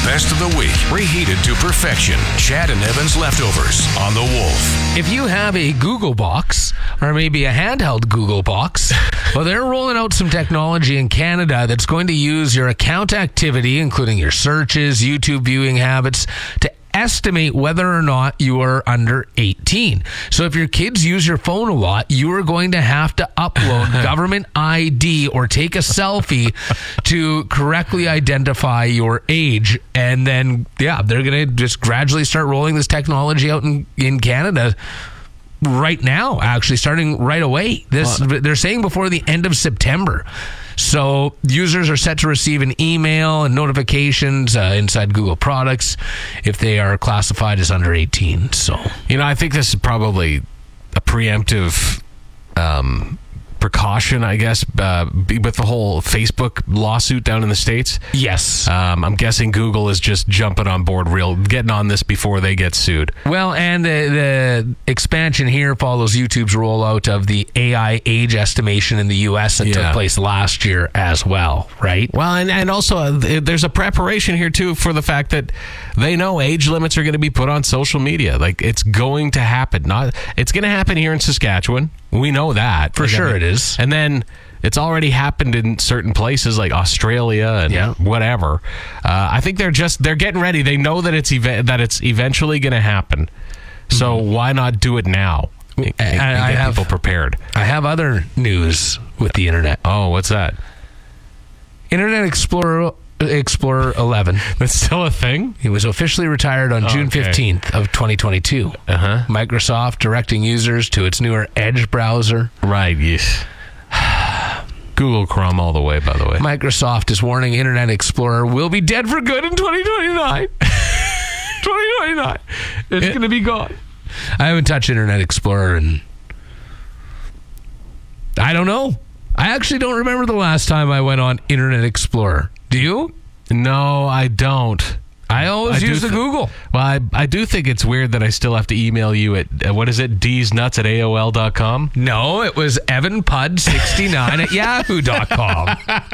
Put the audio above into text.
best of the week, reheated to perfection. Chad and Evan's Leftovers on The Wolf. If you have a Google box, or maybe a handheld Google box, well, they're rolling out some technology in Canada that's going to use your account activity, including your searches, YouTube viewing habits, to estimate whether or not you are under 18. So if your kids use your phone a lot, you are going to have to upload government ID or take a selfie to correctly identify your age. And then, they're going to just gradually start rolling this technology out in Canada right now, actually, starting right away. They're saying before the end of September. So users are set to receive an email and notifications inside Google products if they are classified as under 18. So, I think this is probably a preemptive precaution, I guess, with the whole Facebook lawsuit down in the States. Yes. I'm guessing Google is just jumping on board getting on this before they get sued. Well, and the expansion here follows YouTube's rollout of the AI age estimation in the U.S. that took place last year as well, right? Well, and also there's a preparation here, too, for the fact that they know age limits are going to be put on social media. Like, it's going to happen. It's going to happen here in Saskatchewan. We know that. For sure it is. And then it's already happened in certain places like Australia and whatever. I think they're getting ready. They know that it's eventually going to happen. So why not do it now? And get people prepared. I have other news with the internet. Oh, what's that? Internet Explorer 11. That's still a thing? It was officially retired on June 15th of 2022. Microsoft directing users to its newer Edge browser. Right, yes. Google Chrome all the way, by the way. Microsoft is warning Internet Explorer will be dead for good in 2029. 2029. It's going to be gone. I haven't touched Internet Explorer and I don't know. I actually don't remember the last time I went on Internet Explorer. Do you? No, I don't. I always use the Google. Well, I do think it's weird that I still have to email you at, what is it, dsnuts@aol.com? No, it was evanpud69 at yahoo.com.